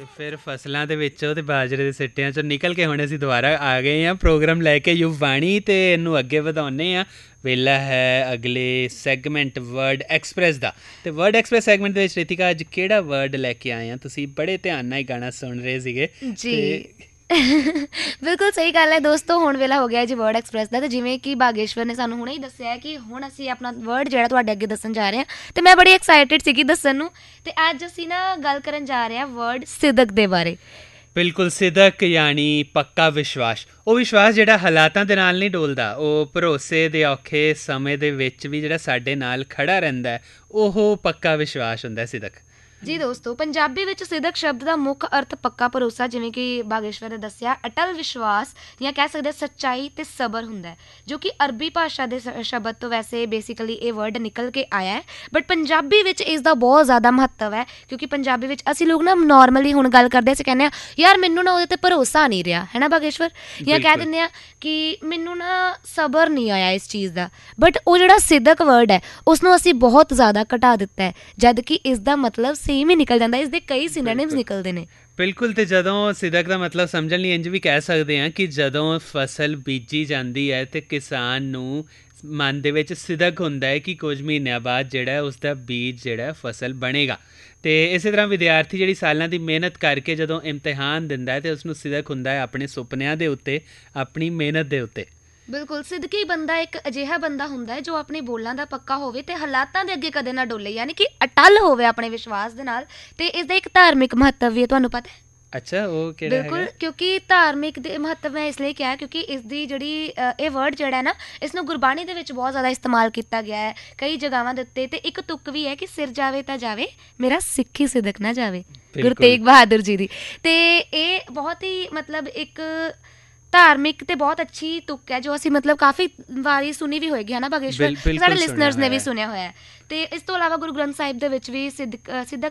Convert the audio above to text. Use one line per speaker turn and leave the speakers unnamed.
ਤੇ ਫਿਰ ਫਸਲਾਂ ਦੇ ਵਿੱਚੋਂ ਤੇ ਬਾਜਰੇ ਦੇ ਸਿੱਟਿਆਂ ਚੋਂ ਨਿਕਲ ਕੇ ਹੁਣ ਅਸੀਂ ਦੁਬਾਰਾ ਆ ਗਏ ਹਾਂ ਪ੍ਰੋਗਰਾਮ ਲੈ ਕੇ ਯੁਵਾਣੀ ਤੇ ਇਹਨੂੰ ਅੱਗੇ ਵਧਾਉਂਦੇ ਹਾਂ। ਵੇਲਾ ਹੈ ਅਗਲੇ ਸੈਗਮੈਂਟ ਵਰਡ ਐਕਸਪ੍ਰੈਸ ਦਾ। ਤੇ ਵਰਡ ਐਕਸਪ੍ਰੈਸ ਸੈਗਮੈਂਟ ਦੇ ਵਿੱਚ ਰਿਤਿਕਾ ਅੱਜ ਕਿਹੜਾ ਵਰਡ ਲੈ ਕੇ ਆਏ ਆ? ਤੁਸੀਂ ਬੜੇ ਧਿਆਨ ਨਾਲ ਹੀ ਗਾਣਾ ਸੁਣ ਰਹੇ ਸੀਗੇ
ਜੀ। ਬਿਲਕੁਲ ਸਹੀ ਗੱਲ ਹੈ ਦੋਸਤੋ, ਹੁਣ ਵੇਲਾ ਹੋ ਗਿਆ ਜੀ ਵਰਡ ਐਕਸਪ੍ਰੈਸ ਦਾ। ਅਤੇ ਜਿਵੇਂ ਕਿ ਬਾਗੇਸ਼ਵਰ ਨੇ ਸਾਨੂੰ ਹੁਣੇ ਹੀ ਦੱਸਿਆ ਹੈ ਕਿ ਹੁਣ ਅਸੀਂ ਆਪਣਾ ਵਰਡ ਜਿਹੜਾ ਤੁਹਾਡੇ ਅੱਗੇ ਦੱਸਣ ਜਾ ਰਹੇ ਹਾਂ, ਅਤੇ ਮੈਂ ਬੜੀ ਐਕਸਾਈਟਿਡ ਸੀਗੀ ਦੱਸਣ ਨੂੰ। ਅਤੇ ਅੱਜ ਅਸੀਂ ਨਾ ਗੱਲ ਕਰਨ ਜਾ ਰਹੇ ਹਾਂ ਵਰਡ ਸਿਦਕ ਦੇ ਬਾਰੇ।
ਬਿਲਕੁਲ, ਸਿਦਕ ਯਾਨੀ ਪੱਕਾ ਵਿਸ਼ਵਾਸ। ਉਹ ਵਿਸ਼ਵਾਸ ਜਿਹੜਾ ਹਾਲਾਤਾਂ ਦੇ ਨਾਲ ਨਹੀਂ ਡੋਲਦਾ, ਉਹ ਭਰੋਸੇ ਦੇ ਔਖੇ ਸਮੇਂ ਦੇ ਵਿੱਚ ਵੀ ਜਿਹੜਾ ਸਾਡੇ ਨਾਲ ਖੜਾ ਰਹਿੰਦਾ, ਉਹ ਪੱਕਾ ਵਿਸ਼ਵਾਸ ਹੁੰਦਾ ਸਿਦਕ।
ਜੀ ਦੋਸਤੋ, ਪੰਜਾਬੀ ਵਿੱਚ ਸਿਦਕ ਸ਼ਬਦ ਦਾ ਮੁੱਖ ਅਰਥ ਪੱਕਾ ਭਰੋਸਾ, ਜਿਵੇਂ ਕਿ ਬਾਗੇਸ਼ਵਰ ਨੇ ਦੱਸਿਆ, ਅਟਲ ਵਿਸ਼ਵਾਸ ਜਾਂ ਕਹਿ ਸਕਦੇ ਸੱਚਾਈ ਅਤੇ ਸਬਰ ਹੁੰਦਾ ਹੈ, ਜੋ ਕਿ ਅਰਬੀ ਭਾਸ਼ਾ ਦੇ ਸ਼ਬਦ ਤੋਂ ਵੈਸੇ ਬੇਸਿਕਲੀ ਇਹ ਵਰਡ ਨਿਕਲ ਕੇ ਆਇਆ ਹੈ। ਬਟ ਪੰਜਾਬੀ ਵਿੱਚ ਇਸ ਦਾ ਬਹੁਤ ਜ਼ਿਆਦਾ ਮਹੱਤਵ ਹੈ, ਕਿਉਂਕਿ ਪੰਜਾਬੀ ਵਿੱਚ ਅਸੀਂ ਲੋਕ ਨਾ ਨੋਰਮਲੀ ਹੁਣ ਗੱਲ ਕਰਦੇ ਅਸੀਂ ਕਹਿੰਦੇ ਹਾਂ ਯਾਰ ਮੈਨੂੰ ਨਾ ਉਹਦੇ 'ਤੇ ਭਰੋਸਾ ਨਹੀਂ ਰਿਹਾ, ਹੈ ਨਾ ਬਾਗੇਸ਼ਵਰ? ਜਾਂ ਕਹਿ ਦਿੰਦੇ ਹਾਂ ਕਿ ਮੈਨੂੰ ਨਾ ਸਬਰ ਨਹੀਂ ਆਇਆ ਇਸ ਚੀਜ਼ ਦਾ। ਬਟ ਉਹ ਜਿਹੜਾ ਸਿਦਕ ਵਰਡ ਹੈ ਉਸਨੂੰ ਅਸੀਂ ਬਹੁਤ ਜ਼ਿਆਦਾ ਘਟਾ ਦਿੱਤਾ ਹੈ, ਜਦ ਕਿ ਇਸ ਦਾ ਮਤਲਬ ਸੇਮ ਹੀ ਨਿਕਲ ਜਾਂਦਾ, ਇਸਦੇ ਕਈ ਸਿੰਨੋਨਿਮਸ ਨਿਕਲਦੇ ਨੇ।
ਬਿਲਕੁਲ। ਤੇ ਜਦੋਂ ਸਿਦਕ ਦਾ ਮਤਲਬ ਸਮਝਣ ਲਈ ਇੰਝ ਵੀ ਕਹਿ ਸਕਦੇ ਹਾਂ ਕਿ ਜਦੋਂ ਫਸਲ ਬੀਜੀ ਜਾਂਦੀ ਹੈ ਤੇ ਕਿਸਾਨ ਨੂੰ ਮਨ ਦੇ ਵਿੱਚ ਸਿਦਕ ਹੁੰਦਾ ਹੈ ਕਿ ਕੁਝ ਮਹੀਨਿਆਂ ਬਾਅਦ ਜਿਹੜਾ ਉਸਦਾ ਬੀਜ ਜਿਹੜਾ ਫਸਲ ਬਣੇਗਾ। ਅਤੇ ਇਸੇ ਤਰ੍ਹਾਂ ਵਿਦਿਆਰਥੀ ਜਿਹੜੀ ਸਾਲਾਂ ਦੀ ਮਿਹਨਤ ਕਰਕੇ ਜਦੋਂ ਇਮਤਿਹਾਨ ਦਿੰਦਾ ਹੈ ਅਤੇ ਉਸਨੂੰ ਸਿਦਕ ਹੁੰਦਾ ਹੈ ਆਪਣੇ ਸੁਪਨਿਆਂ ਦੇ ਉੱਤੇ, ਆਪਣੀ ਮਿਹਨਤ ਦੇ ਉੱਤੇ।
ਬਿਲਕੁਲ, ਸਿਦਕੀ ਬੰਦਾ ਇੱਕ ਅਜਿਹਾ ਬੰਦਾ ਹੁੰਦਾ ਹੈ ਜੋ ਆਪਣੇ ਬੋਲਾਂ ਦਾ ਪੱਕਾ ਹੋਵੇ ਅਤੇ ਹਾਲਾਤਾਂ ਦੇ ਅੱਗੇ ਕਦੇ ਨਾ ਡੋਲੇ, ਯਾਨੀ ਕਿ ਅਟੱਲ ਹੋਵੇ ਆਪਣੇ ਵਿਸ਼ਵਾਸ ਦੇ ਨਾਲ। ਅਤੇ ਇਸਦਾ ਇੱਕ ਧਾਰਮਿਕ ਮਹੱਤਵ ਵੀ ਹੈ, ਤੁਹਾਨੂੰ ਪਤਾ ਹੈ?
ਅੱਛਾ, ਉਹ ਕਿਹੜਾ?
ਬਿਲਕੁਲ, ਕਿਉਂਕਿ ਧਾਰਮਿਕ ਦੇ ਮਹੱਤਵ ਮੈਂ ਇਸ ਲਈ ਕਿਹਾ ਕਿਉਂਕਿ ਇਸ ਦੀ ਜਿਹੜੀ ਇਹ ਵਰਡ ਜਿਹੜਾ ਨਾ ਇਸਨੂੰ ਗੁਰਬਾਣੀ ਦੇ ਵਿੱਚ ਬਹੁਤ ਜ਼ਿਆਦਾ ਇਸਤੇਮਾਲ ਕੀਤਾ ਗਿਆ ਹੈ ਕਈ ਜਗ੍ਹਾਵਾਂ ਦੇ ਉੱਤੇ। ਅਤੇ ਇੱਕ ਤੁੱਕ ਵੀ ਹੈ ਕਿ ਸਿਰ ਜਾਵੇ ਤਾਂ ਜਾਵੇ ਮੇਰਾ ਸਿੱਖੀ ਸਿਦਕ ਨਾ ਜਾਵੇ, ਗੁਰੂ ਤੇਗ ਬਹਾਦਰ ਜੀ ਦੀ। ਅਤੇ ਇਹ ਬਹੁਤ ਹੀ ਮਤਲਬ ਇੱਕ ਧਾਰਮਿਕ ਤੇ ਬਹੁਤ ਅੱਛੀ ਤੁੱਕ ਹੈ ਜੋ ਅਸੀਂ ਮਤਲਬ ਕਾਫੀ ਵਾਰੀ ਸੁਣੀ ਵੀ ਹੋਏਗੀ, ਹੈ ਨਾ ਬਾਗੇਸ਼ਵਰ? ਸਾਡੇ ਲਿਸਨਰਸ ਨੇ ਵੀ ਸੁਣਿਆ ਹੋਇਆ ਹੈ। ਅਤੇ ਇਸ ਤੋਂ ਇਲਾਵਾ ਗੁਰੂ ਗ੍ਰੰਥ ਸਾਹਿਬ ਦੇ ਵਿੱਚ ਵੀ ਸਿਦਕ